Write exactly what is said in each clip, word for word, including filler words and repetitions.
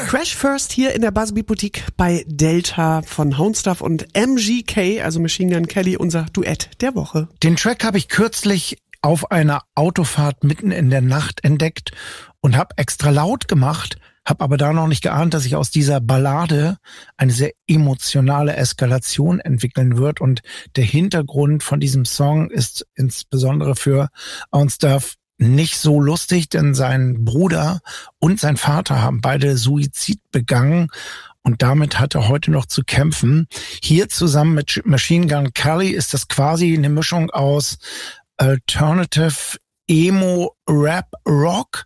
Crash First hier in der Buzzbeat Boutique bei Delta von Houndstuff und M G K, also Machine Gun Kelly, unser Duett der Woche. Den Track habe ich kürzlich auf einer Autofahrt mitten in der Nacht entdeckt und habe extra laut gemacht, habe aber da noch nicht geahnt, dass sich aus dieser Ballade eine sehr emotionale Eskalation entwickeln wird. Und der Hintergrund von diesem Song ist insbesondere für Houndstuff nicht so lustig, denn sein Bruder und sein Vater haben beide Suizid begangen und damit hat er heute noch zu kämpfen. Hier zusammen mit Machine Gun Kelly ist das quasi eine Mischung aus Alternative, Emo, Rap, Rock.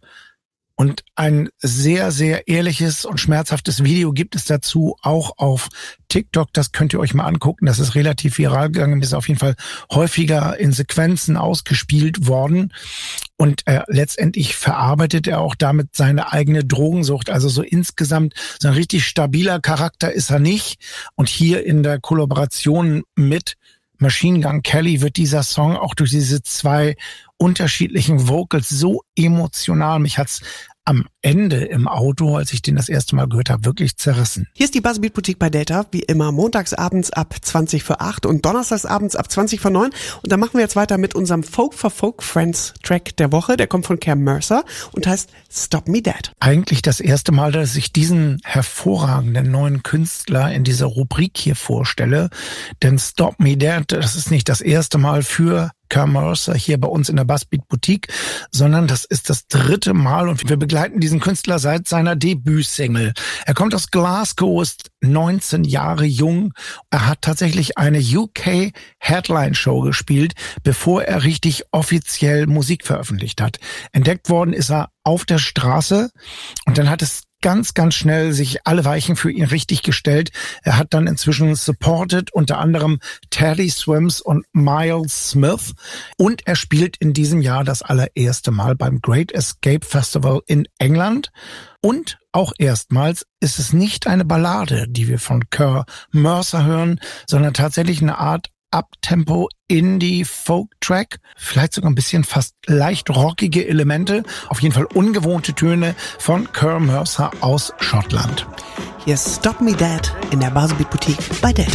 Und ein sehr, sehr ehrliches und schmerzhaftes Video gibt es dazu auch auf TikTok. Das könnt ihr euch mal angucken. Das ist relativ viral gegangen, ist auf jeden Fall häufiger in Sequenzen ausgespielt worden. Und äh, letztendlich verarbeitet er auch damit seine eigene Drogensucht. Also so insgesamt so ein richtig stabiler Charakter ist er nicht. Und hier in der Kollaboration mit Machine Gun Kelly wird dieser Song auch durch diese zwei unterschiedlichen Vocals so emotional. Mich hat's am Ende im Auto, als ich den das erste Mal gehört habe, wirklich zerrissen. Hier ist die Buzzbeat Boutique bei Delta, wie immer montagsabends ab zwanzig vor acht und donnerstagsabends ab zwanzig vor neun. Und da machen wir jetzt weiter mit unserem Folk for Folk Friends Track der Woche. Der kommt von Cam Mercer und heißt Stop Me Dead. Eigentlich das erste Mal, dass ich diesen hervorragenden neuen Künstler in dieser Rubrik hier vorstelle. Denn Stop Me Dead, das ist nicht das erste Mal für Cam Mercer hier bei uns in der Buzzbeat Boutique, sondern das ist das dritte Mal und wir begleiten diesen Künstler seit seiner Debütsingle. Er kommt aus Glasgow, ist neunzehn Jahre jung. Er hat tatsächlich eine U K Headline Show gespielt, bevor er richtig offiziell Musik veröffentlicht hat. Entdeckt worden ist er auf der Straße und dann hat es ganz, ganz schnell sich alle Weichen für ihn richtig gestellt. Er hat dann inzwischen supported, unter anderem Teddy Swims und Miles Smith. Und er spielt in diesem Jahr das allererste Mal beim Great Escape Festival in England. Und auch erstmals ist es nicht eine Ballade, die wir von Cam Mercer hören, sondern tatsächlich eine Art Uptempo Indie Folk Track, vielleicht sogar ein bisschen fast leicht rockige Elemente, auf jeden Fall ungewohnte Töne von Cam Mercer aus Schottland. Hier ist Stop Me Dead in der Buzzbeat Boutique bei Delta.